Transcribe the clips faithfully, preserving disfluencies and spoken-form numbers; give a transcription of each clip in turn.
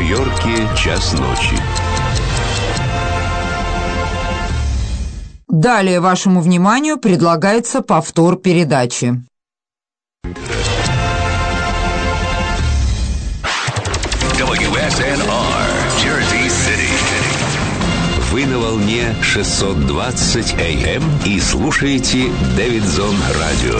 Нью-Йорке час ночи. Далее вашему вниманию предлагается повтор передачи. дабл ю эс эн ар, Jersey City. Вы на волне шестьсот двадцать эй эм и слушаете Дэвидсон Радио.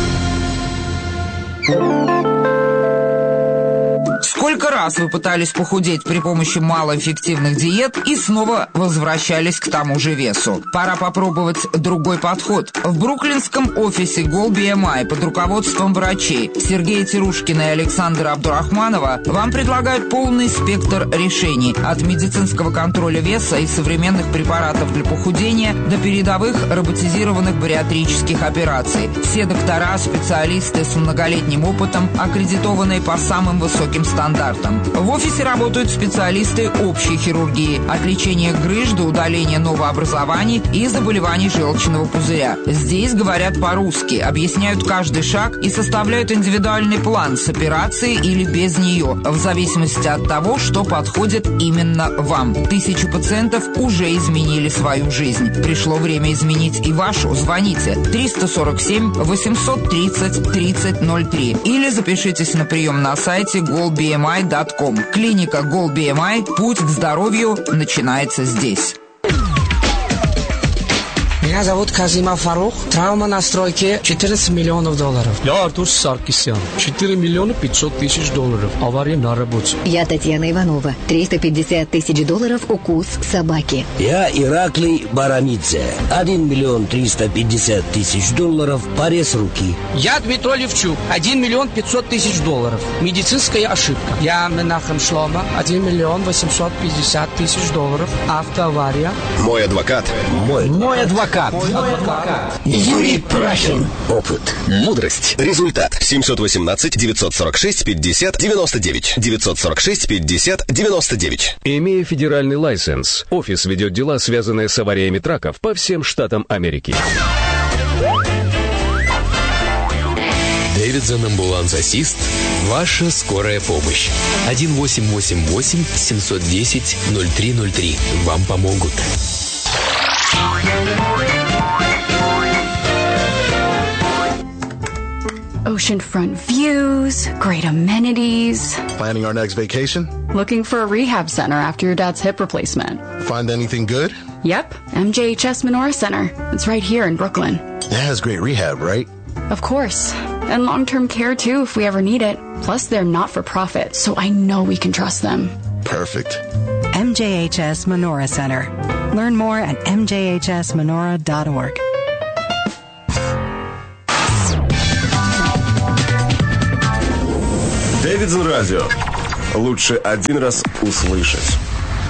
Сколько раз вы пытались похудеть при помощи малоэффективных диет и снова возвращались к тому же весу? Пора попробовать другой подход. В бруклинском офисе Goal би эм ай под руководством врачей Сергея Тирушкина и Александра Абдурахманова вам предлагают полный спектр решений от медицинского контроля веса и современных препаратов для похудения до передовых роботизированных бариатрических операций. Все доктора, специалисты с многолетним опытом, аккредитованные по самым высоким стандартам. В офисе работают специалисты общей хирургии, от лечения грыж до удаления новообразований и заболеваний желчного пузыря. Здесь говорят по-русски, объясняют каждый шаг и составляют индивидуальный план с операцией или без нее, в зависимости от того, что подходит именно вам. Тысячи пациентов уже изменили свою жизнь. Пришло время изменить и вашу. Звоните триста сорок семь восемьсот тридцать тридцать ноль три или запишитесь на прием на сайте гол би эм ай точка ком. Клиника Goal би эм ай. Путь к здоровью начинается здесь. Меня зовут Казима Фарух. Травма на стройке четырнадцать миллионов долларов. Я Артур Саркисян. четыре миллиона пятьсот тысяч долларов. Авария на работе. Я Татьяна Иванова. триста пятьдесят тысяч долларов укус собаки. Я Ираклий Барамидзе. один миллион триста пятьдесят тысяч долларов. Порез руки. Я Дмитрий Левчук. один миллион пятьсот тысяч долларов. Медицинская ошибка. Я Менахем Шлома. один миллион восемьсот пятьдесят тысяч долларов. Автоавария. Мой адвокат. Мой. Мой адвокат. Мой адвокат. Юрий Прахин. Опыт. Мудрость. Результат. семьсот восемнадцать девятьсот сорок шесть пятьдесят девяносто девять. девятьсот сорок шесть пятьдесят девяносто девять. Имея федеральный лайсенс, офис ведет дела, связанные с авариями траков по всем штатам Америки. Дэвидсон Амбуланс Ассист. Ваша скорая помощь. один восемь восемь восемь семьсот десять ноль три ноль три. Вам помогут. Oceanfront views, great amenities. Planning our next vacation? Looking for a rehab center after your dad's hip replacement. Find anything good? Yep, M J H S Menorah Center. It's right here in Brooklyn. It has great rehab, right? Of course. And long-term care too if we ever need it. Plus they're not-for-profit, so I know we can trust them. Perfect. M J H S Menorah Center. Learn more at m j h s menorah dot org. Дэвидсон Радио. Лучше один раз услышать.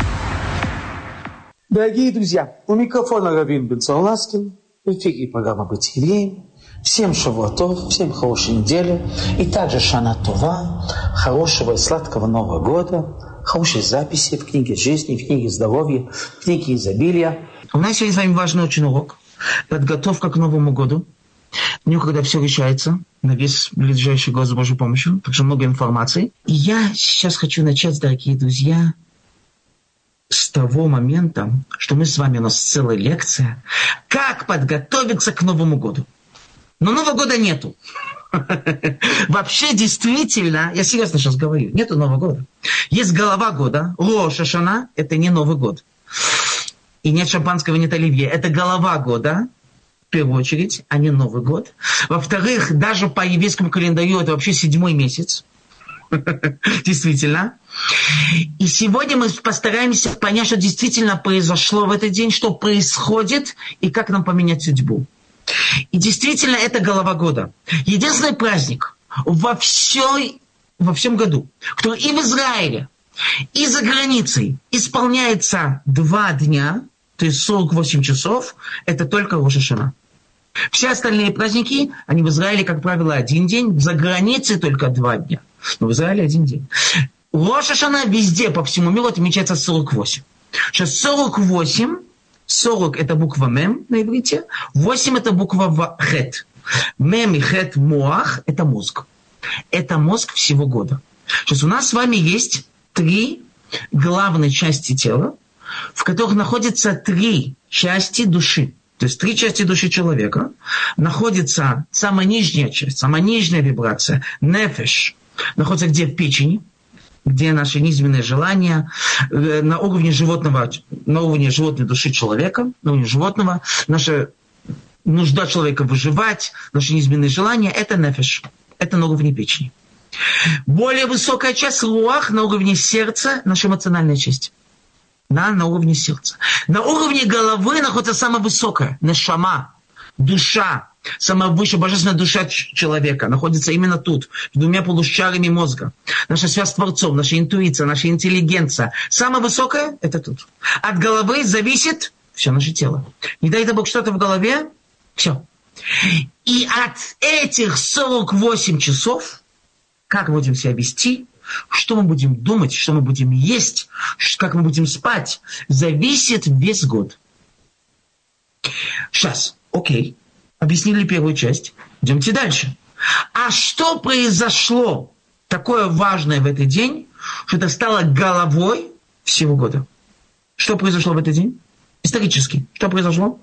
Дорогие друзья, у микрофона Равин Бенцаласкин. В эфире программа «Быть евреем». Всем шавуатов, всем хорошей недели. И также Шана Това, хорошего и сладкого Нового года. Хорошие записи в книге жизни, в книге здоровья, в книге изобилия. У нас сегодня с вами важный очень урок. Подготовка к Новому году. Дню, когда все решается, на весь ближайший год с Божьей помощью. Так что много информации. И я сейчас хочу начать, дорогие друзья, с того момента, что мы с вами, у нас целая лекция, как подготовиться к Новому году. Но Нового года нету. Вообще, действительно, я серьезно сейчас говорю, нету Нового года. Есть голова года, Рош ха-Шана, это не Новый год. И нет шампанского, нет оливье. Это голова года, в первую очередь, а не Новый год. Во-вторых, даже по еврейскому календарю это вообще седьмой месяц. Действительно. И сегодня мы постараемся понять, что действительно произошло в этот день, что происходит и как нам поменять судьбу. И действительно, это голова года. Единственный праздник во, всей, во всем году, который и в Израиле, и за границей исполняется два дня, то есть сорок восемь часов, это только Рош ха-Шана. Все остальные праздники, они в Израиле, как правило, один день, за границей только два дня. Но в Израиле один день. Рош ха-Шана везде, по всему миру, отмечается сорок восемь. Сейчас сорок восемь, сорок это буква Мем на иврите, восемь это буква Хет. Мем и Хет Моах это мозг. Это мозг всего года. Сейчас у нас с вами есть три главные части тела, в которых находятся три части души. То есть три части души человека. Находится самая нижняя часть, самая нижняя вибрация, нефеш, находится где? В печени, где наши низменные желания, на уровне животного, на уровне животной души человека, на уровне животного, наша нужда человека выживать, наши низменные желания, это нефеш, это на уровне печени. Более высокая часть руах на уровне сердца, наша эмоциональная часть. Да, на уровне сердца. На уровне головы находится самая высокая, нешама, душа, самая высшая божественная душа человека находится именно тут, с двумя полушариями мозга. Наша связь с Творцом, наша интуиция, наша интеллигенция. Самое высокое – это тут. От головы зависит все наше тело. Не дай Бог что-то в голове – все. И от этих сорок восемь часов, как мы будем себя вести, что мы будем думать, что мы будем есть, как мы будем спать, зависит весь год. Сейчас, окей, объяснили первую часть, идемте дальше. А что произошло такое важное в этот день, что это стало головой всего года? Что произошло в этот день? Исторически. Что произошло?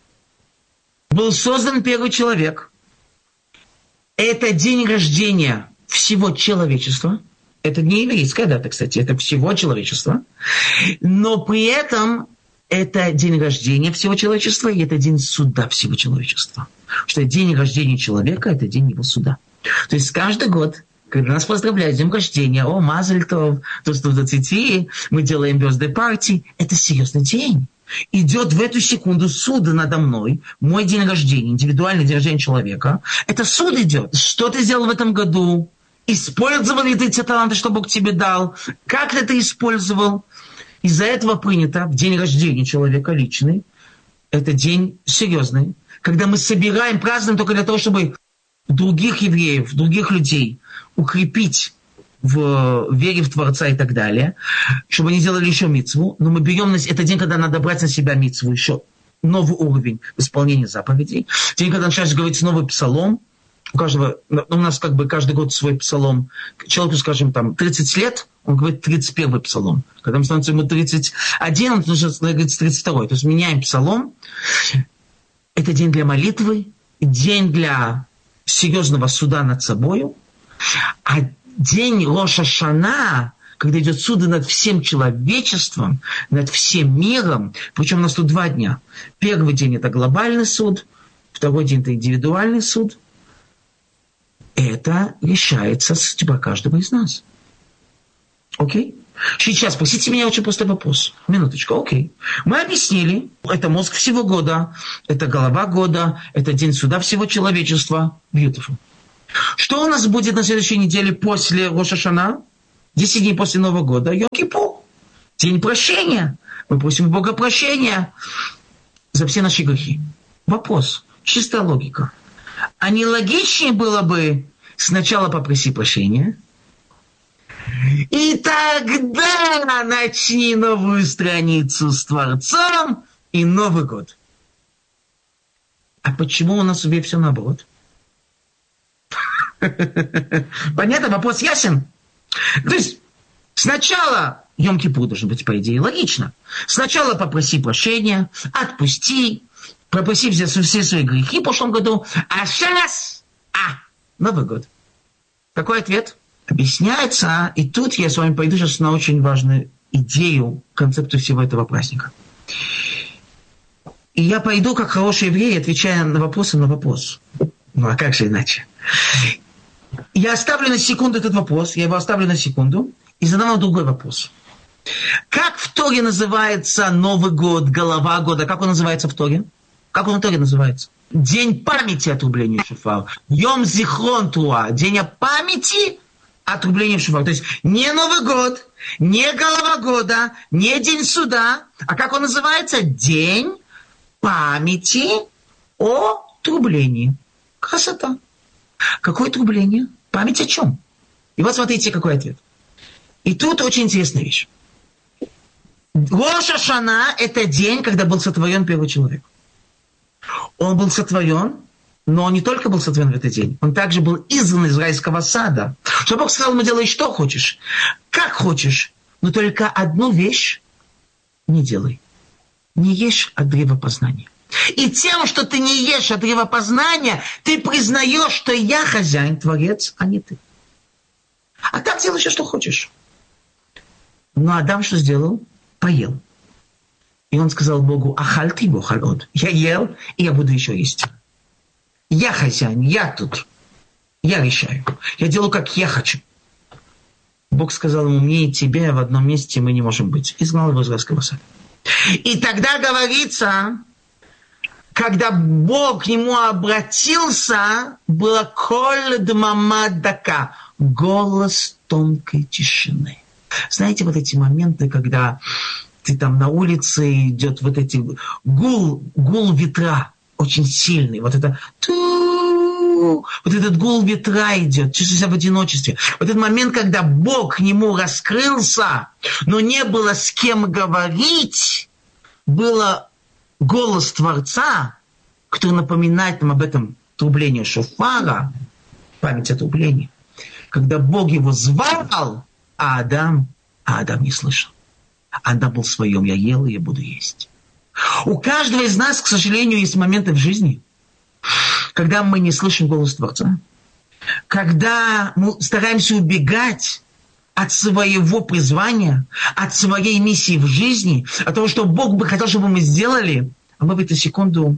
Был создан первый человек. Это день рождения всего человечества. Это не еврейская дата, кстати, это всего человечества. Но при этом это день рождения всего человечества, и это день суда всего человечества. Что день рождения человека – это день его суда. То есть каждый год, когда нас поздравляют с днем рождения, о, Мазаль Тов, то, что в двадцати, мы делаем birthday party, это серьезный день. Идет в эту секунду суд надо мной, мой день рождения, индивидуальный день рождения человека. Это суд идет. Что ты сделал в этом году? Использовал ли ты те таланты, что Бог тебе дал? Как ты это использовал? Из-за этого принято в день рождения человека личный, это день серьезный, когда мы собираем, празднуем только для того, чтобы других евреев, других людей укрепить в вере в Творца и так далее, чтобы они делали еще мицву. Но мы берем, это день, когда надо брать на себя мицву, еще новый уровень в исполнении заповедей. День, когда начинаешь говорить новый псалом. У каждого, у нас как бы каждый год свой псалом. Человеку, скажем, там тридцать лет, он говорит тридцать первый псалом. Когда ему становится ему тридцать один, он уже говорит тридцать второй. То есть меняем псалом. Это день для молитвы, день для серьезного суда над собою. А день Рош ха-Шана, когда идет суд над всем человечеством, над всем миром, причем у нас тут два дня. Первый день – это глобальный суд, второй день – это индивидуальный суд. Это решается судьба каждого из нас. Окей? Сейчас спросите меня очень простой вопрос. Минуточку, окей. Мы объяснили, это мозг всего года, это голова года, это день суда всего человечества. Beautiful. Что у нас будет на следующей неделе после Рош ха-Шана? десять дней после Нового года. Йом-Кипур. День прощения. Мы просим у Бога прощения за все наши грехи. Вопрос. Чистая логика. А не логичнее было бы сначала попроси прощения, и тогда начни новую страницу с Творцом и Новый год. А почему у нас все наоборот? Понятно? Вопрос ясен? То есть сначала Йом-Кипур должен быть, по идее, логично. Сначала попроси прощения, отпусти, попроси все, все свои грехи в прошлом году, а сейчас, а, Новый год. Какой ответ? Объясняется, и тут я с вами пойду сейчас на очень важную идею, концепцию всего этого праздника. И я пойду, как хороший еврей, отвечая на вопросы на вопрос. Ну, а как же иначе? Я оставлю на секунду этот вопрос, я его оставлю на секунду, и задам вам другой вопрос. Как в Торе называется Новый год, голова года? Как он называется в Торе? Как он в Торе называется? День памяти отрубления шофара. Йом зихрон туа. День памяти отрубления шофара. То есть не Новый год, не голова года, не день суда. А как он называется? День памяти о трублении. Красота. Какое трубление? Память о чем? И вот смотрите, какой ответ. И тут очень интересная вещь. Рош ха-Шана – это день, когда был сотворен первый человек. Он был сотворен, но он не только был сотворен в этот день, он также был изгнан из райского сада. Что Бог сказал ему: делай что хочешь, как хочешь, Но только одну вещь не делай. Не ешь от древа познания. И тем, что ты не ешь от древа познания, ты признаешь, что я хозяин, творец, а не ты. А так делай все, что хочешь. Но Адам что сделал? Поел. И он сказал Богу: ахаль ты, Бог, халот. Я ел, и я буду еще есть. Я хозяин, я тут. Я решаю. Я делаю, как я хочу. Бог сказал ему: мне и тебе в одном месте мы не можем быть. И изгнал его из райского сада. И тогда говорится, когда Бог к нему обратился, было коль дмамат дака, голос тонкой тишины. Знаете, вот эти моменты, когда ты там на улице, идет вот эти гул, гул ветра, очень сильный, вот это ту, вот этот гул ветра идет, чувствуешь себя в одиночестве. Вот этот момент, когда Бог к нему раскрылся, но не было с кем говорить, было голос Творца, который напоминает нам об этом трублении шофара, память о трублении, когда Бог его звал, а Адам, а Адам не слышал. Адам был в своем: я ел, и я буду есть. У каждого из нас, к сожалению, есть моменты в жизни, когда мы не слышим голос Творца, когда мы стараемся убегать от своего призвания, от своей миссии в жизни, от того, что Бог бы хотел, чтобы мы сделали, а мы в эту секунду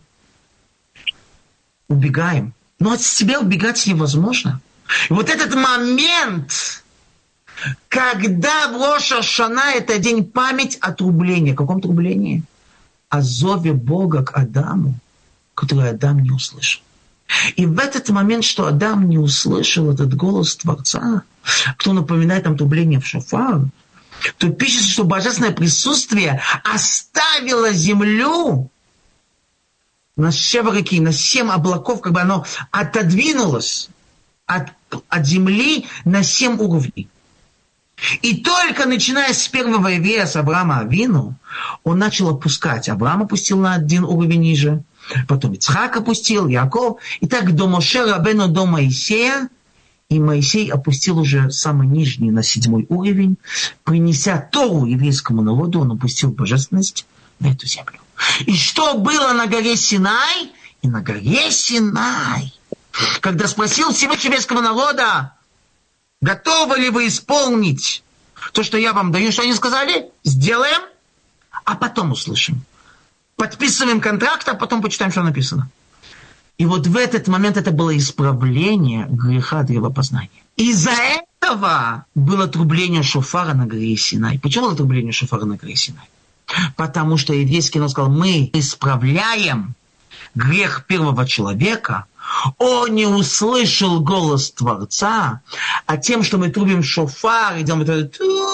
убегаем. Но от себя убегать невозможно. И вот этот момент, когда в Рош ха-Шана, это день память о трублении. О каком трублении? О зове Бога к Адаму, который Адам не услышал. И в этот момент, что Адам не услышал этот голос Творца, кто напоминает нам трубление в шофар, то пишется, что божественное присутствие оставило землю на шевраки, на семь облаков, как бы оно отодвинулось от, от земли на семь уровней. И только начиная с первого еврея, с Авраама Авину, он начал опускать. Авраам опустил на один уровень ниже, потом Ицхак опустил, Яков. И так до Моше Рабейну, до Моисея. И Моисей опустил уже самый нижний, на седьмой уровень. Принеся Тору еврейскому народу, он опустил божественность на эту землю. И что было на горе Синай? И на горе Синай, когда спросил Всевышнего еврейского народа: готовы ли вы исполнить то, что я вам даю? Что они сказали? Сделаем, а потом услышим. Подписываем контракт, а потом почитаем, что написано. И вот в этот момент это было исправление греха древопознания. Из-за этого было трубление шофара на горе Синай. Почему было трубление шофара на горе Синай? Потому что еврейский народ сказал: мы исправляем грех первого человека. Он не услышал голос Творца, а тем, что мы трубим шофар, идем это,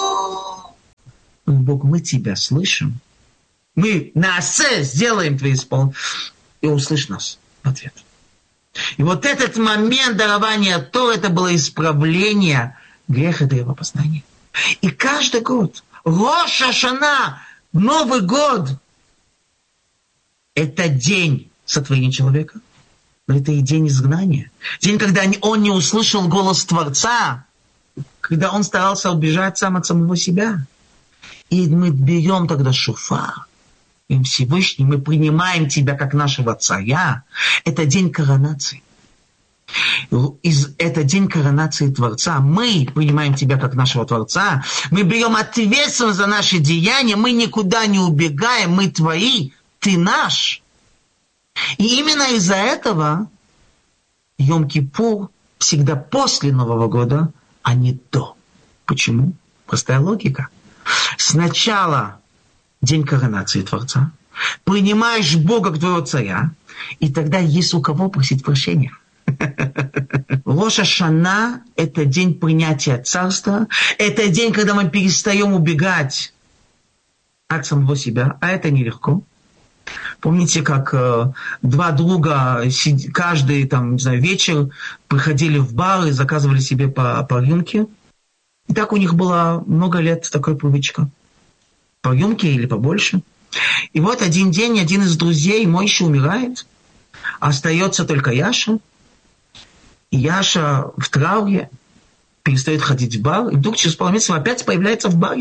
Бог, мы тебя слышим. Мы наасе сделаем твои исполнения. И услышь нас в ответ. И вот этот момент дарования Торы, это было исправление греха древопознания. И каждый год, Рош ха-Шана, Новый год, это день сотворения человека. Но это и день изгнания. День, когда он не услышал голос Творца, когда он старался убежать сам от самого себя. И мы берем тогда шофар, и Всевышний, мы принимаем тебя как нашего царя. Это день коронации. Это день коронации Творца. Мы принимаем тебя как нашего Творца. Мы берем ответственность за наши деяния. Мы никуда не убегаем. Мы твои, ты наш. И именно из-за этого Йом-Кипур всегда после Нового года, а не до. Почему? Простая логика. Сначала день коронации Творца, принимаешь Бога как твоего царя, и тогда есть у кого просить прощения. Рош ха-Шана – это день принятия царства, это день, когда мы перестаем убегать от самого себя, а это нелегко. Помните, как э, два друга сид... каждый там, не знаю, вечер приходили в бар и заказывали себе по, по рюмке. И так у них было много лет такая привычка. По рюмке или побольше. И вот один день один из друзей, Мойша, умирает. Остается только Яша. И Яша в трауре перестает ходить в бар. И вдруг через пару месяцев опять появляется в баре.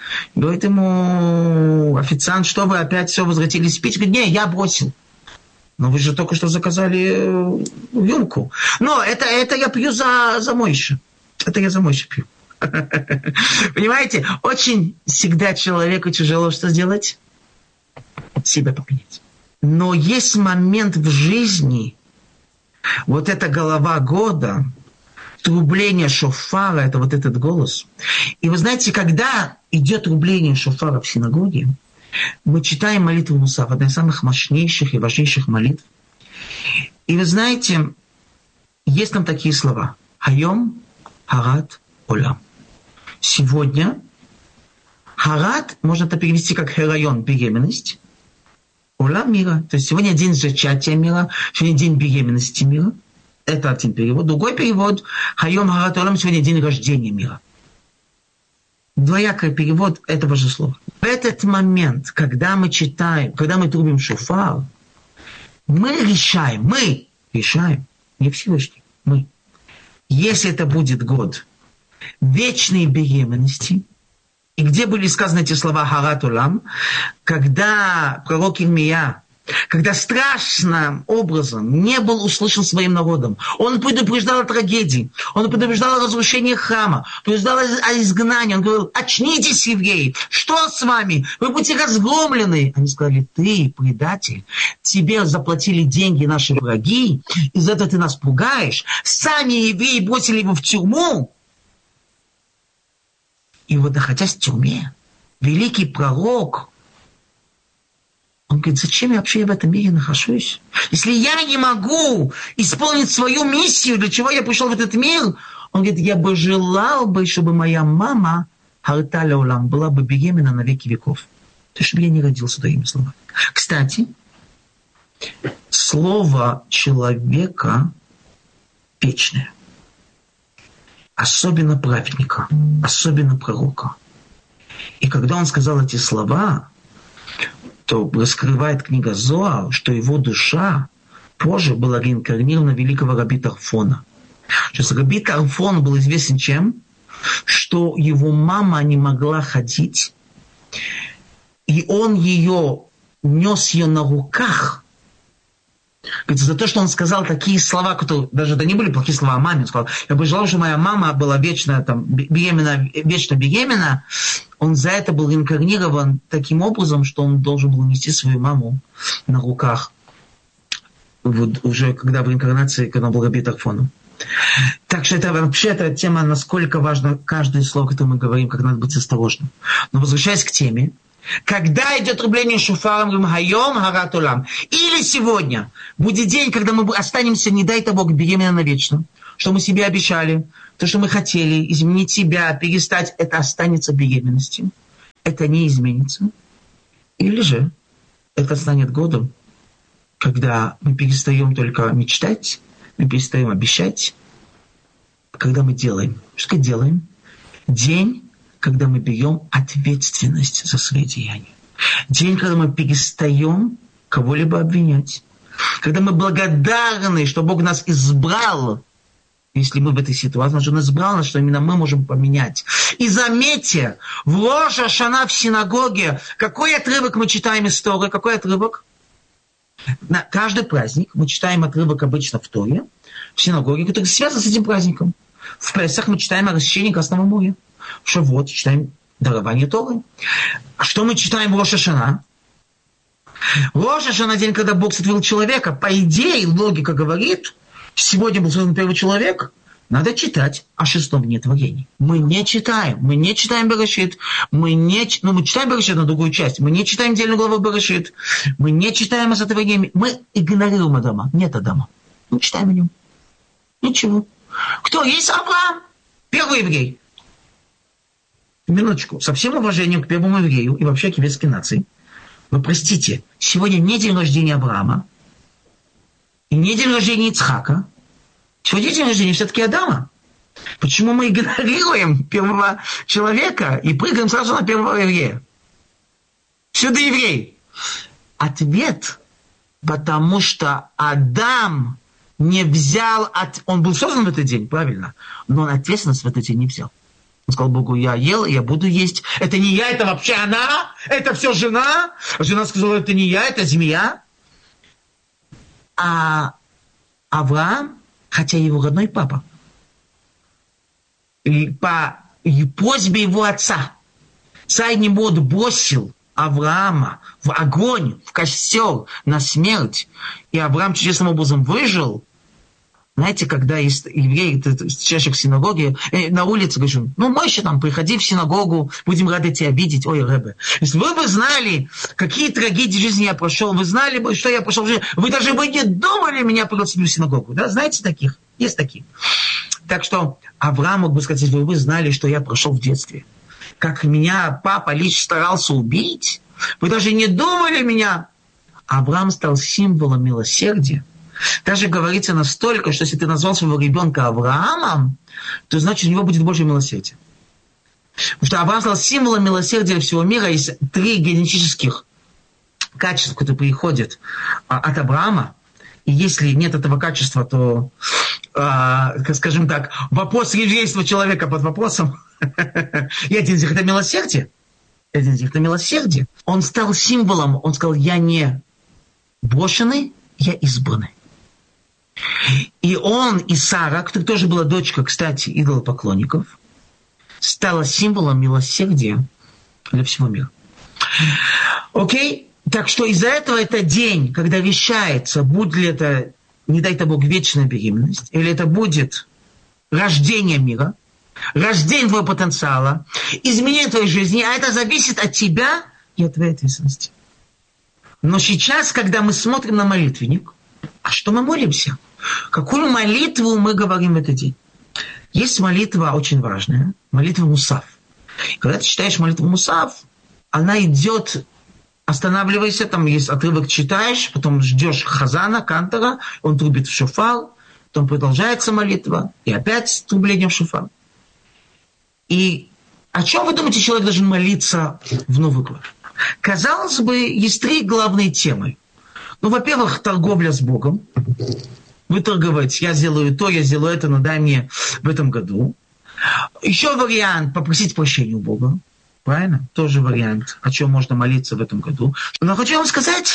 Говорит ему официант, что вы опять все возвратились пить? Говорит, не, я бросил. Но вы же только что заказали рюмку. Но это, это я пью за, за Мойше. Это я за Мойше пью. Понимаете, очень всегда человеку тяжело что сделать? Себя поменять. Но есть момент в жизни, вот эта голова года, трубление шофара, это вот этот голос. И вы знаете, когда идет трубление шофара в синагоге, мы читаем молитву Мусав, одна из самых мощнейших и важнейших молитв. И вы знаете, есть там такие слова. Хайом харат олам. Сегодня харат, можно это перевести как херайон, беременность. Олам мира. То есть сегодня день зачатия мира, сегодня день беременности мира. Это один перевод. Другой перевод. Хайом харат олам, сегодня день рождения мира. Двоякий перевод этого же слова. В этот момент, когда мы читаем, когда мы трубим шофар, мы решаем, мы решаем, не Всевышний, мы. Если это будет год вечной беременности, и где были сказаны эти слова «Харат улам», когда пророк Ирмия, когда страшным образом не был услышан своим народом, он предупреждал о трагедии, он предупреждал о разрушении храма, предупреждал о изгнании, он говорил: очнитесь, евреи, что с вами? Вы будете разгромлены. Они сказали: ты, предатель, тебе заплатили деньги наши враги, из-за этого ты нас пугаешь. Сами евреи бросили его в тюрьму. И вот, находясь в тюрьме, великий пророк, он говорит: зачем я вообще в этом мире нахожусь? Если я не могу исполнить свою миссию, для чего я пришел в этот мир? Он говорит: я бы желал бы, чтобы моя мама, Харталя Улам, была бы беременна на веки веков. То есть, чтобы я не родился, другими словами. Кстати, слово человека вечное. Особенно праведника, особенно пророка. И когда он сказал эти слова, то раскрывает книга Зоар, что его душа позже была реинкарнирована великого раби Тарфона. Сейчас раби Тарфон был известен чем? Что его мама не могла ходить, и он ее нес ее на руках. Говорит, за то, что он сказал такие слова, которые даже да не были плохие слова о маме, он сказал: я бы желал, чтобы моя мама была вечно, там, беременна, вечно беременна. Он за это был реинкарнирован таким образом, что он должен был нести свою маму на руках. Вот уже когда в реинкарнации, когда он был раби Тарфоном. Так что это вообще эта тема, насколько важно каждое слово, которое мы говорим, как надо быть осторожным. Но возвращаясь к теме, когда идет трубление шофаром, говорим: хайом харат улам. Или сегодня будет день, когда мы останемся, не дай Бог, беременны навечно. Что мы себе обещали, то, что мы хотели, изменить себя, перестать, это останется беременностью. Это не изменится. Или же это станет годом, когда мы перестаем только мечтать, мы перестаем обещать, когда мы делаем. Что делаем? День, когда мы берем ответственность за свои деяния. День, когда мы перестаем кого-либо обвинять. Когда мы благодарны, что Бог нас избрал, если мы в этой ситуации, он нас избрал, на что именно мы можем поменять. И заметьте, в Рош ха-Шана в синагоге, какой отрывок мы читаем из Торы? Какой отрывок? На каждый праздник мы читаем отрывок обычно в Торе, в синагоге, который связан с этим праздником. В Песах мы читаем о рассечении Красного моря. В Шавуот читаем дарование Торы. А что мы читаем в Рош ха-Шана? Рош ха-Шана — день, когда Бог сотворил человека. По идее, логика говорит, сегодня был создан первый человек, надо читать о шестом дне творения. Мы не читаем. Мы не читаем Берешит. Мы не... Ну, мы читаем Берешит на другую часть. Мы не читаем отдельную главу Берешит. Мы не читаем о сотворении. Мы игнорируем Адама. Нет Адама. Мы читаем о нем. Ничего. Кто есть Авраам? Первый еврей. Минуточку. Со всем уважением к первому еврею и вообще к еврейской нации. Вы простите, сегодня не день рождения Авраама и не день рождения Ицхака. Сегодня день рождения все-таки Адама. Почему мы игнорируем первого человека и прыгаем сразу на первого еврея? Сюда еврей. Ответ: потому что Адам не взял... От... Он был создан в этот день, правильно, но он ответственность в этот день не взял. Он сказал Богу, я ел, я буду есть. Это не я, это вообще она, это все жена. Жена сказала, это не я, это змея. А Авраам, хотя его родной папа, и по просьбе его отца, царь Немрод бросил Авраама в огонь, в костер, на смерть. И Авраам чудесным образом выжил. Знаете, когда есть евреи, встречающих в синагоге, э, на улице, говорят, ну, Мойша, там, приходи в синагогу, будем рады тебя видеть. Ой, Ребе, если вы бы знали, какие трагедии в жизни я прошел, вы знали бы, что я прошел в жизни, вы даже бы не думали меня пригласить в синагогу. Да? Знаете таких? Есть такие. Так что Авраам мог бы сказать, если бы вы знали, что я прошел в детстве, как меня папа лично старался убить, вы даже не думали меня. Авраам стал символом милосердия. Даже говорится настолько, что если ты назвал своего ребенка Авраамом, то значит у него будет больше милосердия. Потому что Авраам стал символом милосердия всего мира. Есть три генетических качества, которые приходят от Авраама. И если нет этого качества, то, э, скажем так, вопрос еврейства человека под вопросом. И один из них – это милосердие. Один из них – это милосердие. Он стал символом, он сказал, я не брошенный, я избранный. И он, и Сара, которая тоже была дочка, кстати, идолопоклонников, стала символом милосердия для всего мира. Окей? Так что из-за этого это день, когда вещается, будет ли это, не дай-то Бог, вечная беременность, или это будет рождение мира, рождение твоего потенциала, изменение твоей жизни, а это зависит от тебя и от твоей ответственности. Но сейчас, когда мы смотрим на молитвенник, а что мы молимся? Какую молитву мы говорим в этот день? Есть молитва очень важная, молитва Мусав. Когда ты читаешь молитву Мусав, она идет, останавливайся, там есть отрывок, читаешь, потом ждешь хазана, кантора, он трубит в шофар, потом продолжается молитва, и опять трубление в шофар. И о чем вы думаете, человек должен молиться в Новый год? Казалось бы, есть три главные темы. Ну, во-первых, торговля с Богом. Вы торговать, я сделаю то, я сделаю это, но дай мне в этом году. Еще вариант попросить прощения у Бога. Правильно? Тоже вариант, о чем можно молиться в этом году. Но хочу вам сказать,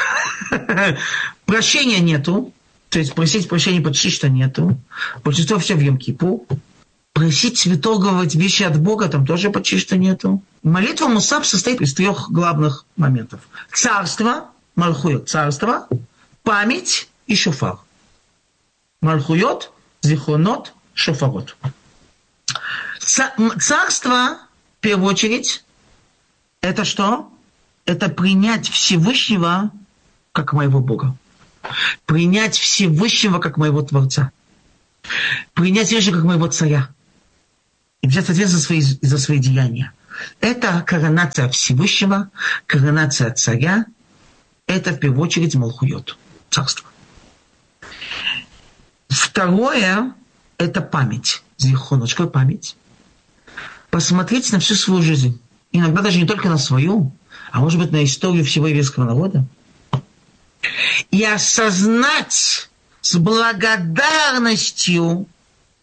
прощения нету. То есть просить прощения почти что нету. Большинство все в Йом-Кипур. Просить выторговать вещи от Бога там тоже почти что нету. Молитва Мусав состоит из трех главных моментов. Царство, Малхуйот, царство, память и шофар. Малхуйот, зихронот, шофарот. Царство, в первую очередь, это что? Это принять Всевышнего как моего Бога. Принять Всевышнего как моего Творца. Принять Всевышнего как моего Царя. И взять ответственность за свои, за свои деяния. Это коронация Всевышнего, коронация Царя. Это в первую очередь Малхуйот, царство. Второе – это память. Зихроночка, память. Посмотреть на всю свою жизнь. Иногда даже не только на свою, а может быть на историю всего еврейского народа. И осознать с благодарностью,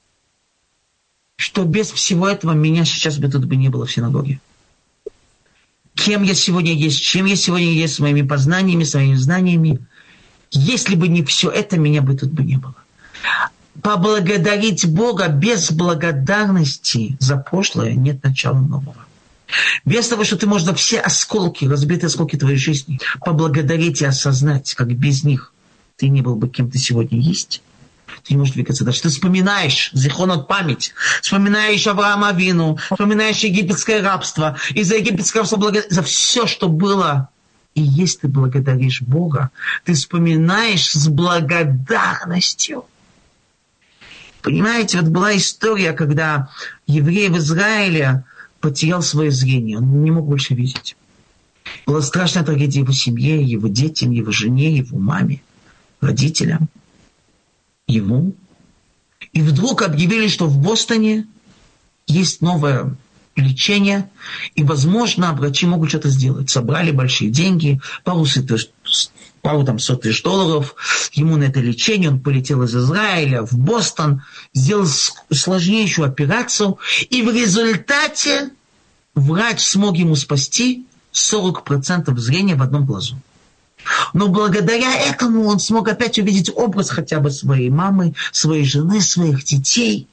что без всего этого меня сейчас бы тут бы не было в синагоге. Кем я сегодня есть, чем я сегодня есть, с моими познаниями, своими знаниями. Если бы не все это, меня бы тут бы не было. Поблагодарить Бога без благодарности за прошлое нет начала нового. Без того, что ты можешь за все осколки, разбитые осколки твоей жизни, поблагодарить и осознать, как без них ты не был бы кем ты сегодня есть, ты не можешь двигаться дальше. Ты вспоминаешь, зихронот, память, вспоминаешь Авраама Авину, вспоминаешь египетское рабство, и за египетское рабство, благо... за все, что было. И если ты благодаришь Бога, ты вспоминаешь с благодарностью. Понимаете, вот была история, когда еврей в Израиле потерял свое зрение, он не мог больше видеть. Была страшная трагедия его семье, его детям, его жене, его маме, родителям, ему. И вдруг объявили, что в Бостоне есть новое лечение, и, возможно, врачи могут что-то сделать. Собрали большие деньги, пару пару там сот тысяч долларов ему на это лечение. Он полетел из Израиля в Бостон, сделал сложнейшую операцию, и в результате врач смог ему спасти сорок процентов зрения в одном глазу. Но благодаря этому он смог опять увидеть образ хотя бы своей мамы, своей жены, своих детей.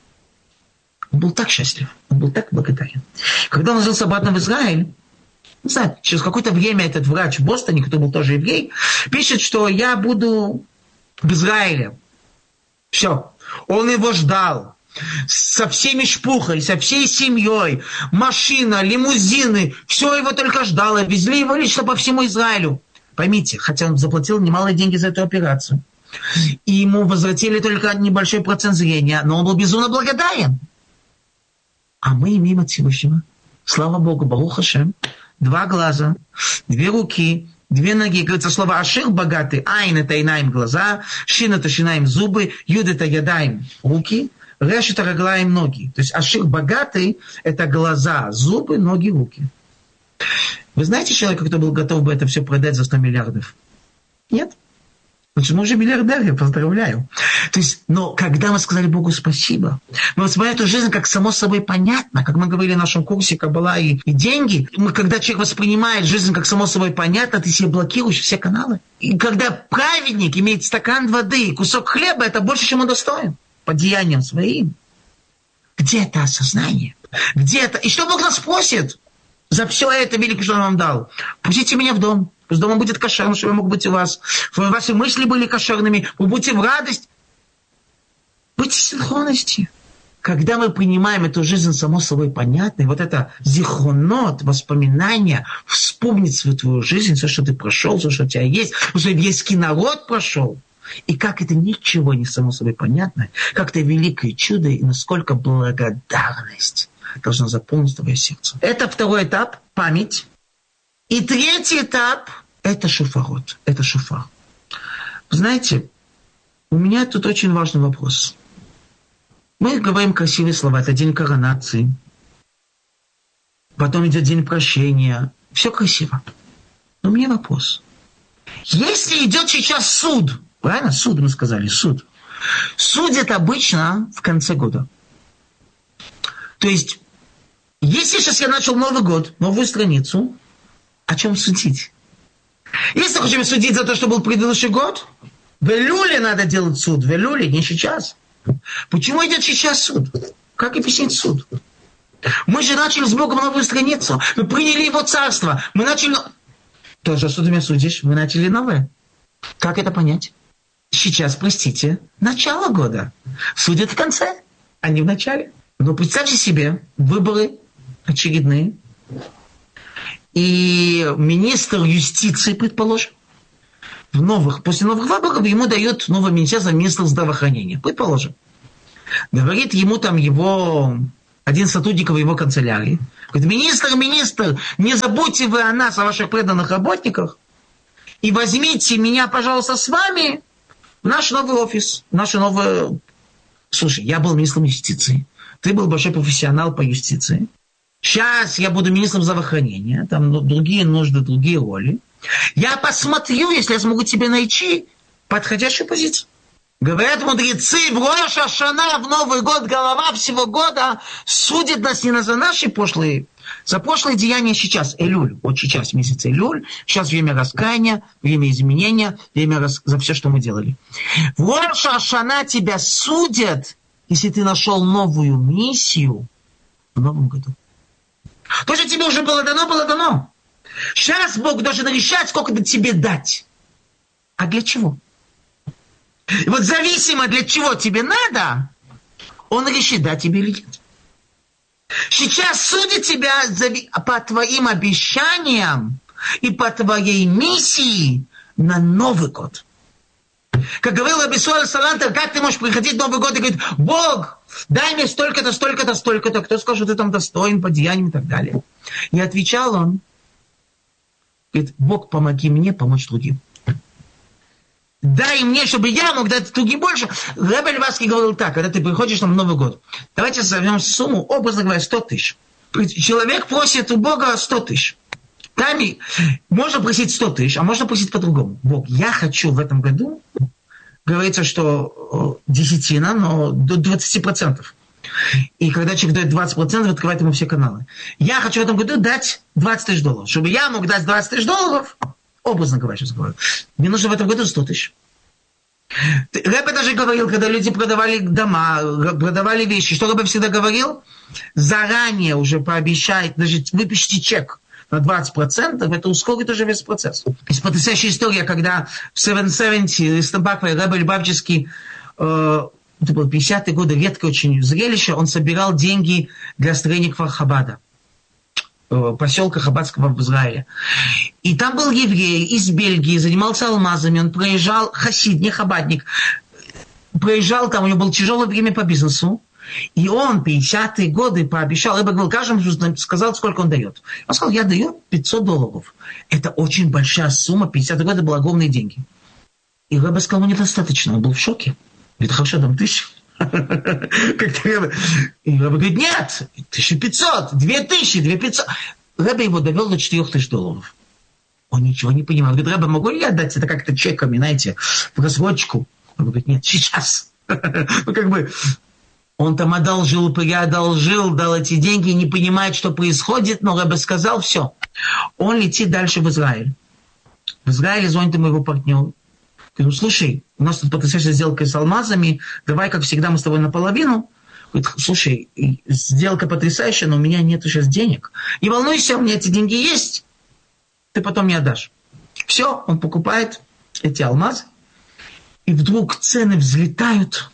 Он был так счастлив, он был так благодарен. Когда он вернулся обратно в Израиль, не знаю, через какое-то время этот врач в Бостоне, который был тоже еврей, пишет, что я буду в Израиле. Все. Он его ждал. Со всеми шпухой, со всей семьей. Машина, лимузины. Все его только ждало. Везли его лично по всему Израилю. Поймите, хотя он заплатил немалые деньги за эту операцию. И ему возвратили только небольшой процент зрения. Но он был безумно благодарен. А мы имеем от Всевышнего, слава Богу, Барух Ашем, два глаза, две руки, две ноги. Говорится слово «ашир» богатый. «Айн» — это «инаим» глаза, «шин» — это «шинаим» зубы, «юд» — это «ядаим» руки, «реш» — это «раглаим» ноги. То есть «ашир» богатый — это глаза, зубы, ноги, руки. Вы знаете человека, кто был готов бы это все продать за сто миллиардов? Нет? Значит, мы уже миллиардеры, поздравляю. То есть, но когда мы сказали Богу спасибо, мы воспринимаем эту жизнь как само собой понятно, как мы говорили в нашем курсе «Каббала и, и деньги», мы, когда человек воспринимает жизнь как само собой понятно, ты себе блокируешь все каналы. И когда праведник имеет стакан воды и кусок хлеба, это больше, чем он достоин, по деяниям своим. Где это осознание? Где это? И что Бог нас просит за все это великое, что Он вам дал? Пустите меня в дом. Пусть дома будет кошерно, чтобы я мог быть у вас. Чтобы ваши мысли были кошерными. Вы будете в радость. Будьте в синхронности. Когда мы принимаем эту жизнь само собой понятной, вот это зихронот, воспоминания, вспомнить свою твою жизнь, все, что ты прошел, все, что у тебя есть, что еврейский народ прошел. И как это ничего не само собой понятно, как это великое чудо, и насколько благодарность должна заполнить твое сердце. Это второй этап, память. И третий этап – это шофарот, это шофар. Вы знаете, у меня тут очень важный вопрос. Мы говорим красивые слова, это день коронации, потом идет день прощения, все красиво. Но у меня вопрос. Если идет сейчас суд, правильно, суд мы сказали, суд, судят обычно в конце года. То есть, если сейчас я начал Новый год, новую страницу, о чем судить? Если хотим судить за то, что был предыдущий год, в Элюле надо делать суд, в Элюле, не сейчас. Почему идет сейчас суд? Как объяснить суд? Мы же начали с Богом новую страницу, мы приняли Его царство, мы начали... Тоже что ты меня судишь? Мы начали новое. Как это понять? Сейчас, простите, начало года. Судят в конце, а не в начале. Но представьте себе, выборы очередные. И министр юстиции, предположим, в новых, после новых выборов ему дают новое министерство, министр здравоохранения, предположим. Говорит ему там его, один сотрудник его канцелярии. Говорит: министр, министр, не забудьте вы о нас, о ваших преданных работниках, и возьмите меня, пожалуйста, с вами в наш новый офис, в нашу новую... Слушай, я был министром юстиции, ты был большой профессионал по юстиции. Сейчас я буду министром здравоохранения, там ну, другие нужды, другие роли. Я посмотрю, если я смогу тебе найти подходящую позицию. Говорят мудрецы, в Рош ха-Шана, в Новый год, голова всего года судит нас не за наши прошлые, за прошлые деяния сейчас, Элюль, вот сейчас месяц Элюль, сейчас время раскаяния, время изменения, время рас... за все, что мы делали. В Рош ха-Шана тебя судят, если ты нашел новую миссию в Новом году. То, что тебе уже было дано, было дано. Сейчас Бог должен решать, сколько тебе дать. А для чего? И вот зависимо, для чего тебе надо, Он решит, дать тебе или нет. Сейчас судит тебя по твоим обещаниям и по твоей миссии на Новый год. Как говорил Раби Исроэль Салантер, как ты можешь приходить в Новый год и говорить: Бог, дай мне столько-то, столько-то, столько-то, кто скажет, что ты там достоин по деяниям и так далее. И отвечал он, говорит: Бог, помоги мне помочь другим. Дай мне, чтобы я мог дать другим больше. Ребе Левацкий говорил так: когда ты приходишь на Новый год, давайте созовем сумму, образно говоря, сто тысяч. Человек просит у Бога сто тысяч. Тами, можно просить сто тысяч, а можно просить по-другому. Бог, я хочу в этом году, говорится, что десятина, но до двадцати процентов. И когда человек дает двадцать процентов, открывает ему все каналы. Я хочу в этом году дать двадцать тысяч долларов. Чтобы я мог дать двадцать тысяч долларов, образно говоря, сейчас говорю, мне нужно в этом году сто тысяч. Рэбе даже говорил, когда люди продавали дома, продавали вещи, что Рэбе всегда говорил? Заранее уже пообещать, даже выпишите чек на двадцать процентов, это ускорит уже весь процесс. Есть потрясающая история, когда в семьдесят семьдесят Стамбаква Рэбе Любавческий, э, это было пятидесятые годы, редкое очень зрелище, он собирал деньги для строения Кфар-Хабада, э, поселка Хабадского в Израиле. И там был еврей из Бельгии, занимался алмазами, он проезжал, хасид, не хабадник, проезжал там, у него было тяжелое время по бизнесу, и он в пятидесятые годы пообещал, Рэбе говорил, каждому сказал, сколько он дает. Он сказал, я даю пятьсот долларов. Это очень большая сумма, пятидесятые годы были огромные деньги. И Рэбе сказал, ну недостаточно, он был в шоке. Говорит, хорошо, дам тысячу. И Рэбе говорит, нет, тысяча пятьсот, две тысячи, две пятьсот. Рэбе его довел до четырех тысяч долларов. Он ничего не понимал. Говорит, Рэбе, могу ли я дать это как-то чеками, знаете, в рассрочку? Рэбе говорит, нет, сейчас. Ну, как бы, он там одолжил, переодолжил, дал эти деньги, не понимает, что происходит, но Рэбе сказал, все. Он летит дальше в Израиль. В Израиле звонит ему его партнер. Говорит, ну, слушай, у нас тут потрясающая сделка с алмазами, давай, как всегда, мы с тобой наполовину. Говорит, слушай, сделка потрясающая, но у меня нет сейчас денег. Не волнуйся, у меня эти деньги есть, ты потом мне отдашь. Все, он покупает эти алмазы, и вдруг цены взлетают.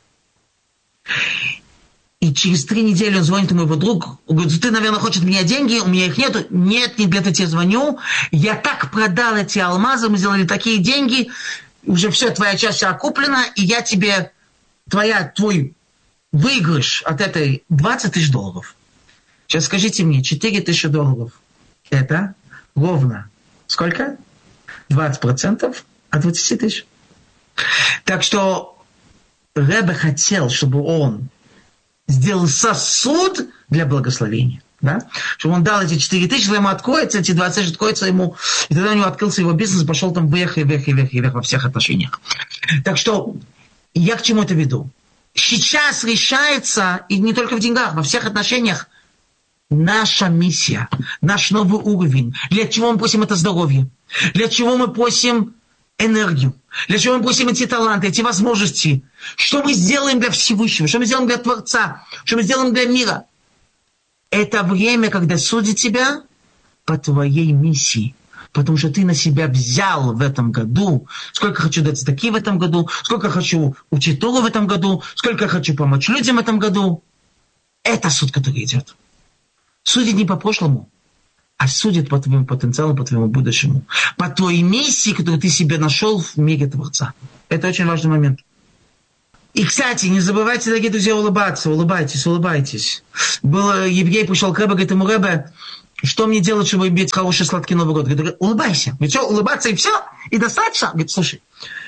И через три недели он звонит ему его другу, говорит, ты, наверное, хочешь от меня деньги, у меня их нету. Нет, не для этого тебе звоню. Я так продал эти алмазы, мы сделали такие деньги, уже все, твоя часть вся окуплена, и я тебе, твоя, твой выигрыш от этой двадцать тысяч долларов. Сейчас скажите мне, четыре тысячи долларов, это ровно сколько? двадцать процентов от двадцати тысяч. Так что Рэбе хотел, чтобы он сделал сосуд для благословения. Да? Чтобы он дал эти четыре тысячи, ему откроется, эти двадцать тысяч откроются ему, и тогда у него открылся его бизнес, пошел там вверх и вверх и вверх и вверх во всех отношениях. Так что я к чему это веду? Сейчас решается, и не только в деньгах, во всех отношениях, наша миссия, наш новый уровень. Для чего мы просим это здоровье? Для чего мы просим энергию? Для чего мы просим эти таланты, эти возможности? Что мы сделаем для Всевышнего? Что мы сделаем для Творца? Что мы сделаем для мира? Это время, когда судит тебя по твоей миссии. Потому что ты на себя взял в этом году. Сколько хочу дать такие в этом году. Сколько хочу учить Тору в этом году. Сколько хочу помочь людям в этом году. Это суд, который идет. Судит не по прошлому, а судит по твоему потенциалу, по твоему будущему. По твоей миссии, которую ты себе нашел в мире Творца. Это очень важный момент. И, кстати, не забывайте, дорогие друзья, улыбаться. Улыбайтесь, улыбайтесь. Был еврей, пришел к Рэбе, говорит ему, Рэбе, что мне делать, чтобы иметь хороший сладкий Новый год? Говорит, улыбайся. Говорит, что, улыбаться и все? И достаточно? Говорит, слушай,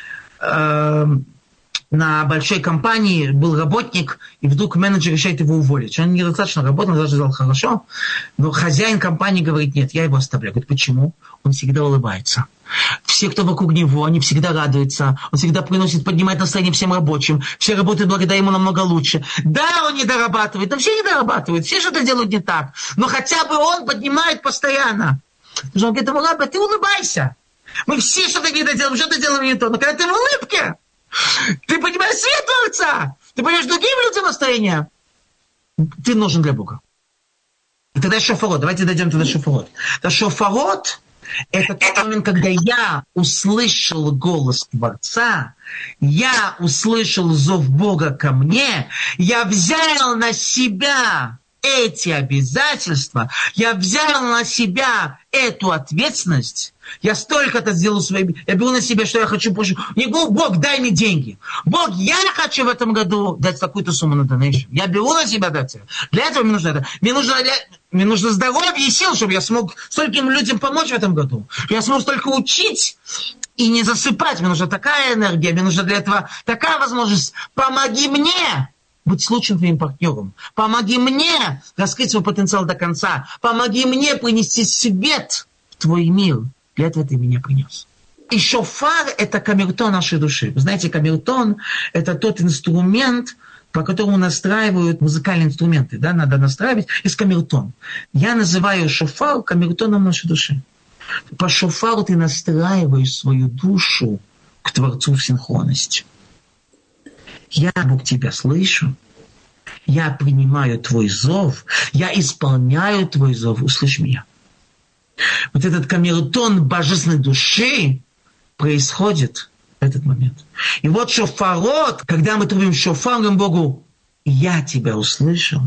э-э- на большой компании был работник, и вдруг менеджер решает его уволить. Он недостаточно работал, он даже сказал, хорошо, но хозяин компании говорит, нет, я его оставляю. Говорит, почему? Он всегда улыбается. Все, кто вокруг него, они всегда радуются. Он всегда приносит, поднимает настроение всем рабочим. Все работают благодаря ему намного лучше. Да, он не дорабатывает, но все не дорабатывают, все что-то делают не так. Но хотя бы он поднимает постоянно. Он говорит, Рэбе, ты улыбайся. Мы все что-то не доделаем, что-то делаем не то. Но когда ты в улыбке, ты понимаешь свет Творца, ты понимаешь другим людям настроение, ты нужен для Бога. И тогда шофарот, давайте дойдем туда шофарот. Да шофарот — это тот момент, когда я услышал голос Творца, я услышал зов Бога ко мне, я взял на себя эти обязательства, я взял на себя эту ответственность. Я столько-то сделал своими... Я беру на себя, что я хочу больше... Не говорю, Бог, дай мне деньги. Бог, я хочу в этом году дать такую-то сумму на донейшн. Я беру на себя дать. Для этого мне нужно это. Мне нужно, для... мне нужно здоровье и сил, чтобы я смог стольким людям помочь в этом году. Я смог столько учить и не засыпать. Мне нужна такая энергия, мне нужна для этого такая возможность. Помоги мне быть лучшим твоим партнером. Помоги мне раскрыть свой потенциал до конца. Помоги мне принести свет твой мир. Для этого ты меня принес. И шофар – это камертон нашей души. Вы знаете, камертон – это тот инструмент, по которому настраивают музыкальные инструменты. Да? Надо настраивать. Есть камертон. Я называю шофар камертоном нашей души. По шофару ты настраиваешь свою душу к Творцу в синхронности. Я, Бог, тебя слышу. Я принимаю твой зов. Я исполняю твой зов. Услышь меня. Вот этот камертон божественной души происходит в этот момент. И вот шофарот, когда мы трубим шофар, говорим Богу, я тебя услышал.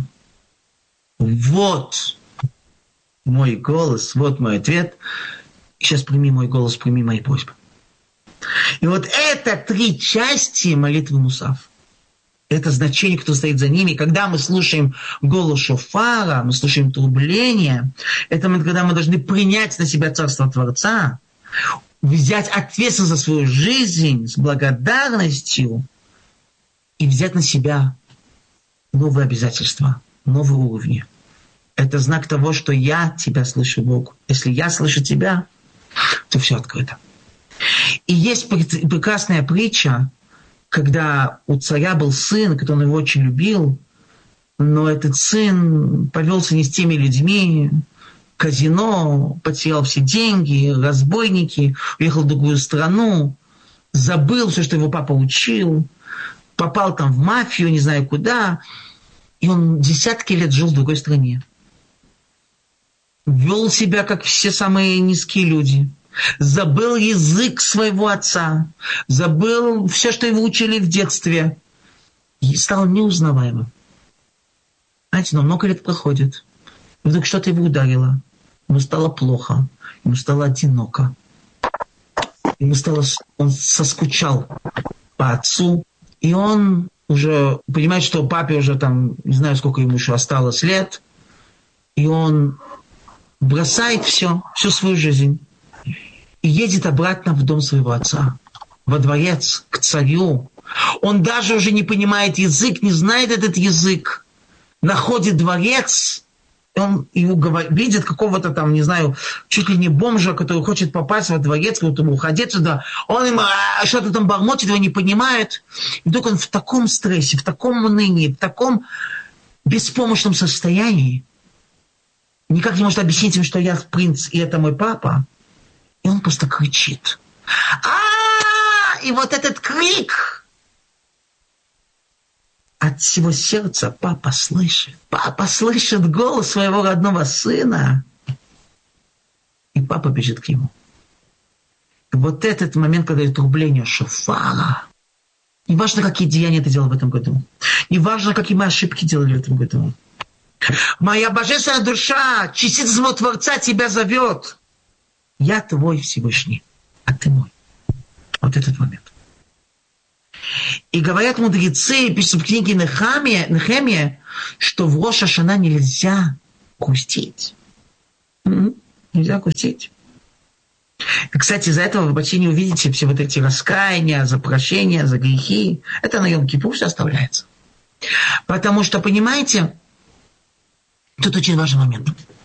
Вот мой голос, вот мой ответ. Сейчас прими мой голос, прими мои просьбы. И вот это три части молитвы Мусав. Это значение, кто стоит за ними. Когда мы слушаем голос шофара, мы слушаем трубление, это момент, когда мы должны принять на себя царство Творца, взять ответственность за свою жизнь с благодарностью и взять на себя новые обязательства, новые уровни. Это знак того, что я тебя слышу, Бог. Если я слышу тебя, то все открыто. И есть прекрасная притча, когда у царя был сын, который он его очень любил, но этот сын повелся не с теми людьми, казино, потерял все деньги, разбойники, уехал в другую страну, забыл все, что его папа учил, попал там в мафию, не знаю куда, и он десятки лет жил в другой стране. Вел себя, как все самые низкие люди. Забыл язык своего отца, забыл все, что его учили в детстве, и стал неузнаваемым. Знаете, но много лет проходит, и вдруг что-то его ударило. Ему стало плохо, ему стало одиноко. Ему стало, он соскучал по отцу, и он уже понимает, что папе уже там, не знаю, сколько ему еще осталось лет, и он бросает все, всю свою жизнь, и едет обратно в дом своего отца, во дворец, к царю. Он даже уже не понимает язык, не знает этот язык. Находит дворец, и он его говорит, видит какого-то там, не знаю, чуть ли не бомжа, который хочет попасть во дворец, говорит ему, уходи сюда. Он ему что-то там бормочет, его не понимает. И вдруг он в таком стрессе, в таком унынии, в таком беспомощном состоянии, никак не может объяснить им, что я принц, и это мой папа. И он просто кричит. А-а-а! И вот этот крик от всего сердца папа слышит. Папа слышит голос своего родного сына. И папа бежит к нему. И вот этот момент, когда идет трубление шофара. Не важно, какие деяния ты делал в этом году. Не важно, какие мы ошибки делали в этом году. Моя божественная душа, частица самого Творца тебя зовет. Я твой Всевышний, а ты мой. Вот этот момент. И говорят мудрецы, пишут в книге Нехемия, Нехемия, что в Рош ха-Шана нельзя грустить. М-м, нельзя грустить. И, кстати, из-за этого вы почти не увидите все вот эти раскаяния, за прощения, за грехи. Это на Йом-Кипур все оставляется. Потому что, понимаете, тут очень важный момент.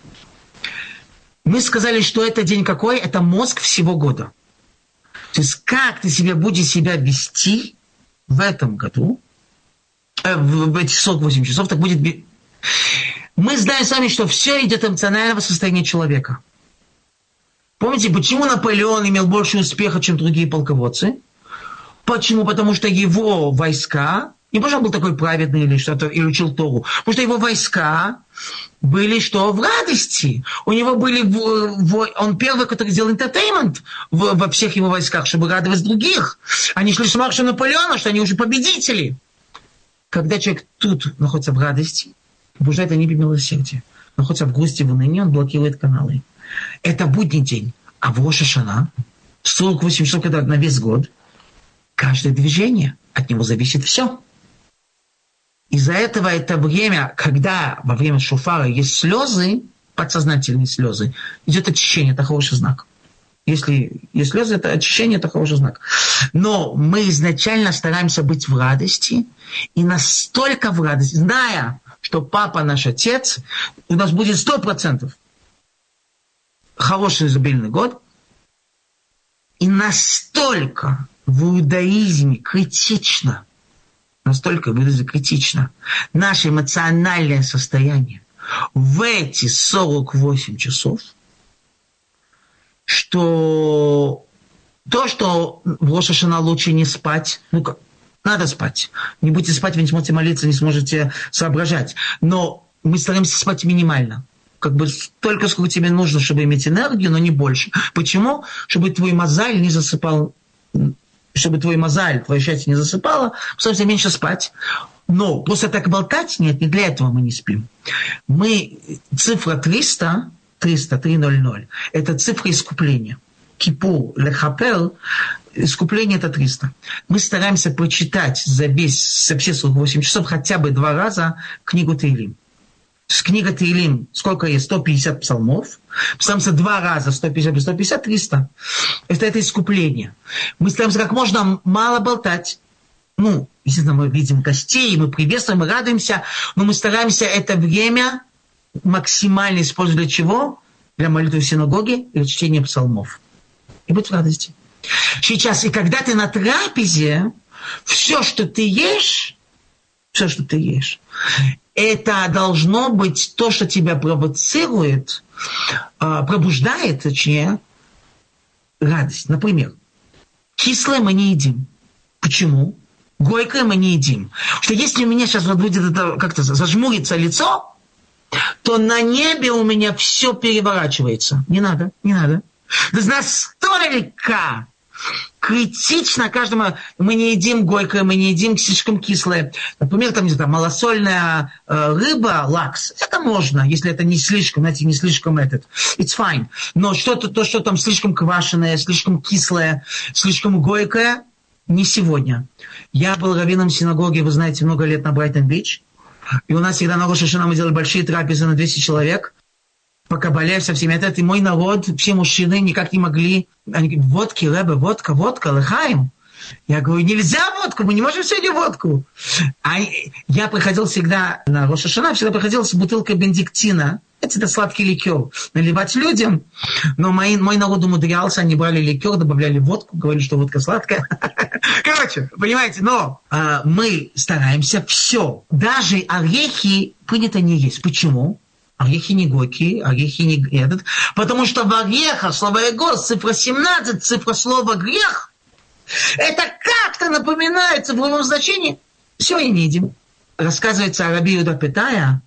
Мы сказали, что это день какой? Это мозг всего года. То есть как ты себя будешь себя вести в этом году, э, в, в эти сорок восемь часов, так будет... Мы знаем сами, что все идет от эмоционального состояния человека. Помните, почему Наполеон имел больше успеха, чем другие полководцы? Почему? Потому что его войска... Не потому что он был такой праведный или что-то, или учил Тору. Потому что его войска были что? В радости. У него были... В, в, он первый, который сделал entertainment в, во всех его войсках, чтобы радовать других. Они шли с марша Наполеона, что они уже победители. Когда человек тут находится в радости, побуждает они милосердие. Находится в грусти, в унынии, он блокирует каналы. Это будний день. А в Рош ха-Шана, сорок восемь часов, когда на весь год, каждое движение, от него зависит все. Из-за этого это время, когда во время шофара есть слезы, подсознательные слезы, идет очищение, это хороший знак. Если есть слезы, это очищение, это хороший знак. Но мы изначально стараемся быть в радости, и настолько в радости, зная, что папа наш отец, у нас будет сто процентов хороший изобильный год. И настолько в иудаизме критично, настолько в иудаизме критично наше эмоциональное состояние в эти сорок восемь часов, что то, что в Рош ха-Шана лучше не спать, ну как, надо спать. Не будете спать, вы не сможете молиться, не сможете соображать. Но мы стараемся спать минимально. Как бы столько, сколько тебе нужно, чтобы иметь энергию, но не больше. Почему? Чтобы твой мозаль не засыпал, чтобы твой мозаль, твое счастье не засыпало, потому меньше спать. Но просто так болтать, нет, не для этого мы не спим. Мы, цифра триста, триста, триста, это цифра искупления. Кипур, лехапел, искупление это триста. Мы стараемся прочитать за весь, за все сорок восемь часов хотя бы два раза книгу Теилим. С книга Теилим сколько есть? сто пятьдесят псалмов. Стараемся два раза, сто пятьдесят, сто пятьдесят, триста. Это, это искупление. Мы стараемся как можно мало болтать. Ну, естественно, мы видим гостей, мы приветствуем, мы радуемся, но мы стараемся это время максимально использовать для чего? Для молитвы в синагоге и для чтения псалмов. И быть в радости. Сейчас, и когда ты на трапезе, все, что ты ешь, все, что ты ешь, это должно быть то, что тебя провоцирует, пробуждает, точнее, радость. Например, кислое мы не едим. Почему? Горькое мы не едим. Что если у меня сейчас вот будет это, как-то зажмурится лицо, то на небе у меня все переворачивается. Не надо, не надо. То есть настолько критично каждому. Мы не едим горькое, мы не едим слишком кислое. Например, там, не знаю, малосольная э, рыба, лакс. Это можно, если это не слишком, знаете, не слишком этот. It's fine. Но что-то, то, что там слишком квашеное, слишком кислое, слишком горькое, не сегодня. Я был раввином синагоги, вы знаете, много лет на Брайтон-Бич. И у нас всегда на Рош ха-Шана мы делали большие трапезы на двести человек. По кабале со всеми. Это, это мой народ, все мужчины никак не могли. Они говорят, водки, рэбе, водка, водка, лыхаем. Я говорю, нельзя водку, мы не можем сегодня водку. А я приходил всегда на Рош ха-Шана, всегда приходил с бутылкой бенедиктина. Это сладкий ликер. Наливать людям. Но мой, мой народ умудрялся, они брали ликер, добавляли водку, говорили, что водка сладкая. Короче, понимаете, но э, мы стараемся все. Даже орехи принято не есть. Почему? Орехи не горькие, орехи не этот. Потому что в орехах слово «эго», цифра семнадцать, цифра слова «грех», это как-то напоминает в цифровом значении. Все, и не едим. Рассказывается о Раби Иуда Петая,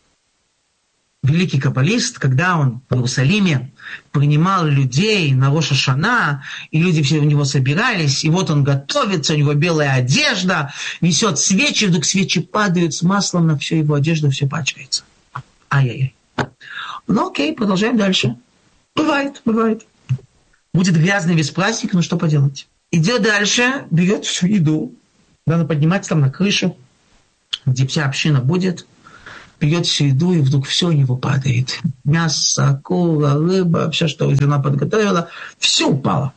великий каббалист, когда он в Иерусалиме принимал людей на Рош ха-Шана, и люди все у него собирались, и вот он готовится, у него белая одежда, несет свечи, вдруг свечи падают с маслом на всю его одежду, все пачкается. Ай-яй-яй. Ну окей, продолжаем дальше. Бывает, бывает. Будет грязный весь праздник, ну что поделать. Идет дальше, берет всю еду, надо подниматься там на крышу, где вся община будет, берет всю еду, и вдруг все у него падает. Мясо, акула, рыба, все, что жена подготовила, все упало.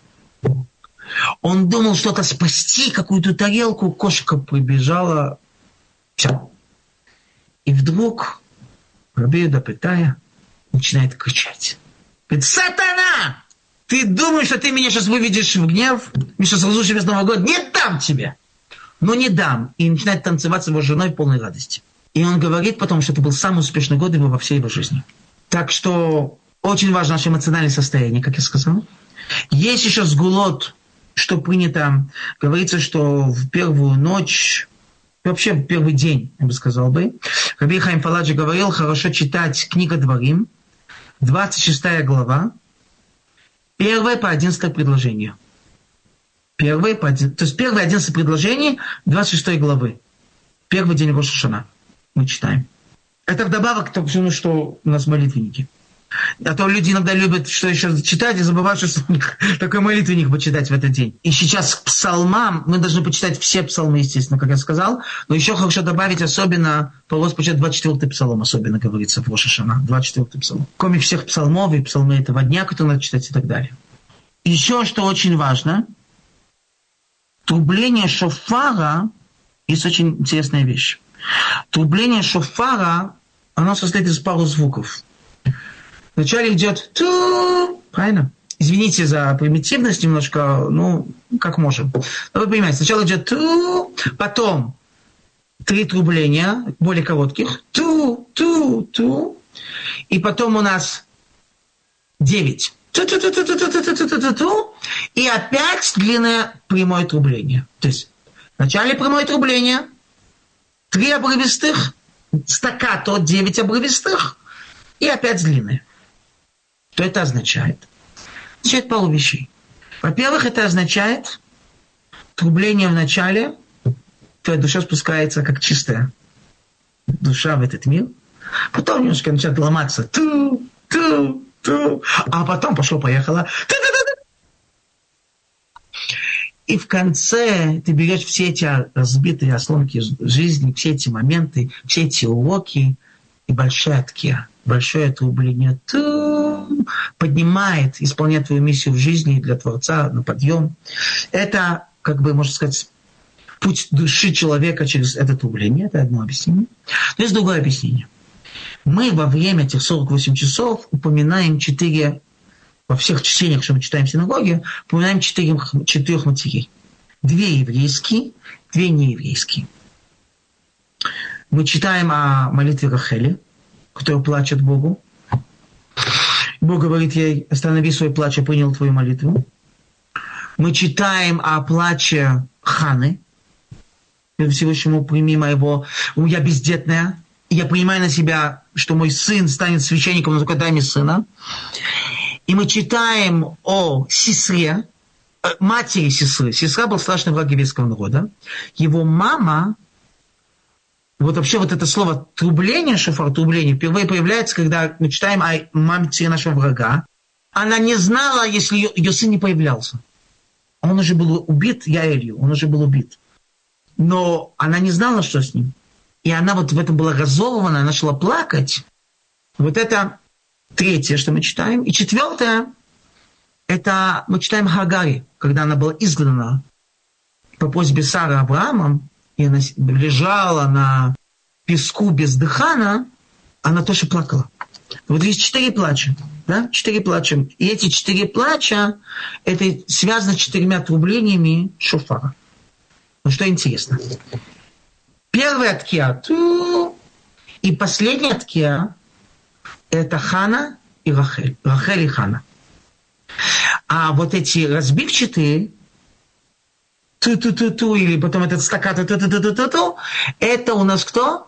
Он думал что-то спасти, какую-то тарелку, кошка прибежала, все. И вдруг Раби Иуда Петая начинает кричать. Говорит, сатана! Ты думаешь, что ты меня сейчас выведешь в гнев? Меня сейчас разрушишь весь Новый год? Не дам тебе! Но не дам. И начинает танцевать с его женой в полной радости. И он говорит потом, что это был самый успешный год его во всей его жизни. Так что очень важно наше эмоциональное состояние, как я сказал. Есть еще сгулот, что принято. Говорится, что в первую ночь, вообще в первый день, я бы сказал бы, Раби Хаим Паладжи говорил, хорошо читать книга Дворим, двадцать шестая глава, первое по одиннадцатое предложение. Первое по один... То есть первое одиннадцатое предложение двадцать шестой главы. Первый день Рош ха-Шана. Мы читаем. Это вдобавок к тому, что у нас молитвенники. А то люди иногда любят что еще читать и забывают, что такой молитвенник почитать в этот день. И сейчас к псалмам мы должны почитать все псалмы, естественно, как я сказал. Но еще хорошо добавить особенно, по-русски почитать двадцать четвёртый псалом, особенно говорится в Рош ха-Шана. двадцать четвёртый псалом. Кроме всех псалмов и псалмы этого дня, которые надо читать и так далее. Еще что очень важно, трубление шофара есть очень интересная вещь. Трубление шофара, оно состоит из пару звуков. Вначале идет ту, правильно? Извините за примитивность немножко, ну, как можем. Но вы понимаете, сначала идет ту, потом три трубления, более коротких, ту, ту, ту, и потом у нас девять. Ту-ту-ту-ту-ту-ту-ту-ту-ту-ту, и опять длинное прямое трубление. То есть в начале прямое трубление, три обрывистых, стаккато, девять обрывистых, и опять длинное. Что это означает? Означает пару вещей. Во-первых, это означает трубление в начале, твоя душа спускается как чистая душа в этот мир, потом немножко начинает ломаться. Ту, ту, ту, а потом пошло-поехало. И в конце ты берешь все эти разбитые осломки жизни, все эти моменты, все эти уроки, и большая ткия, большое трубление ту, поднимает, исполняет твою миссию в жизни для Творца на подъем. Это, как бы, можно сказать, путь души человека через это трубление. Это одно объяснение. Но есть другое объяснение. Мы во время этих сорок восемь часов упоминаем четыре, во всех чтениях, что мы читаем в синагоге, упоминаем четыре, четырех матерей. Две еврейские, две нееврейские. Мы читаем о молитве Рахели, которая плачет Богу. Бог говорит ей: останови свой плач, я принял твою молитву. Мы читаем о плаче Ханы. Всевышнему: прими моего, я бездетная, я принимаю на себя, что мой сын станет священником, но только дай мне сына. И мы читаем о Сисре, матери Сисры. Сисра был страшный враг еврейского народа. Его мама, вот вообще вот это слово трубление, шофар, трубление, впервые появляется, когда мы читаем о матери нашего врага. Она не знала, если ее, ее сын не появлялся. Он уже был убит, Яэлью, он уже был убит. Но она не знала, что с ним. И она вот в этом была разорвана, она начала плакать. Вот это третье, что мы читаем. И четвертое, это мы читаем Хагари, когда она была изгнана по просьбе Сары Авраамом, и она лежала на песку без дыхана, она тоже плакала. Вот есть четыре плача. Да? Четыре плача. И эти четыре плача, это связано с четырьмя трублениями шофара. Ну что интересно. Первая ткия, и последняя ткия, это Хана и Рахель. Рахель и Хана. А вот эти разбивчатые, ту-ту-ту-ту, или потом этот стаккато, ту-ту-ту-ту-ту, это у нас кто?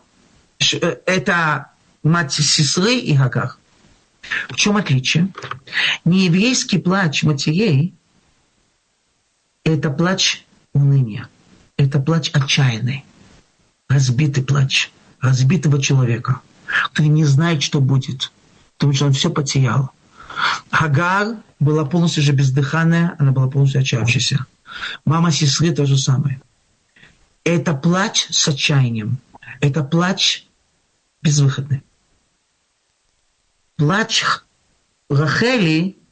Это мать Сисры и Хагар. В чем отличие? Нееврейский плач матерей – это плач уныния, это плач отчаянный, разбитый плач разбитого человека, который не знает, что будет, потому что он все потерял. Хагар была полностью же бездыханная, она была полностью отчаявшаяся. Мама Сисры то же самое. Это плач с отчаянием, это плач безвыходный. Плач Рахели